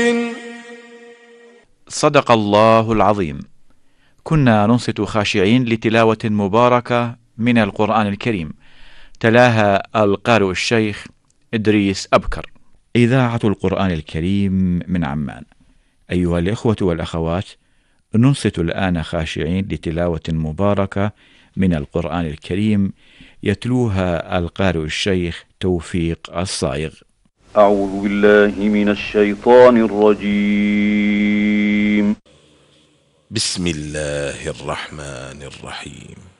صدق الله العظيم. كنا ننصت خاشعين لتلاوة مباركة من القرآن الكريم، تلاها القارئ الشيخ إدريس أبكر. إذاعة القرآن الكريم من عمان. أيها الإخوة والأخوات، ننصت الآن خاشعين لتلاوة مباركة من القرآن الكريم، يتلوها القارئ الشيخ توفيق الصايغ. أعوذ بالله من الشيطان الرجيم. بسم الله الرحمن الرحيم.